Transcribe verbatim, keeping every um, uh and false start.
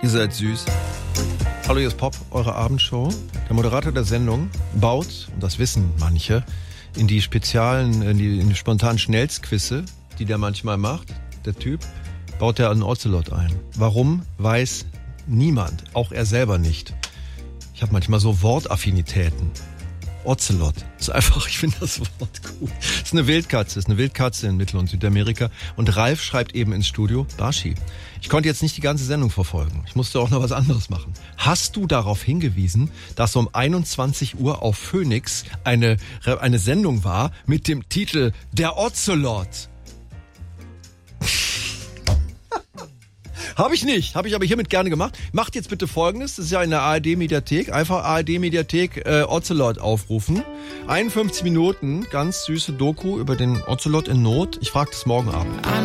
Ihr seid süß. Hallo, hier ist Pop, eure Abendshow. Der Moderator der Sendung baut, und das wissen manche, in die speziellen, in die, in die spontanen Schnellsquizze, die der manchmal macht, der Typ, baut er einen Ocelot ein. Warum, weiß niemand, auch er selber nicht. Ich habe manchmal so Wortaffinitäten. Ocelot. Ist einfach, ich finde das Wort gut. Ist eine Wildkatze, ist eine Wildkatze in Mittel- und Südamerika. Und Ralf schreibt eben ins Studio, Barschi, ich konnte jetzt nicht die ganze Sendung verfolgen. Ich musste auch noch was anderes machen. Hast du darauf hingewiesen, dass um einundzwanzig Uhr auf Phoenix eine, eine Sendung war mit dem Titel Der Ocelot? Habe ich nicht, habe ich aber hiermit gerne gemacht. Macht jetzt bitte Folgendes, das ist ja in der A R D-Mediathek, einfach A R D-Mediathek äh, Ocelot aufrufen. einundfünfzig Minuten, ganz süße Doku über den Ocelot in Not. Ich frage das morgen Abend.